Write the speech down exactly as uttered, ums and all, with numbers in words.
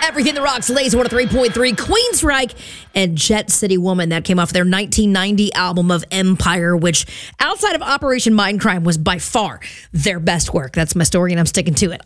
Everything That Rocks, Lazy one oh three point three, Queensryche, and Jet City Woman. That came off their nineteen ninety album of Empire, which outside of Operation Mindcrime was by far their best work. That's my story, and I'm sticking to it.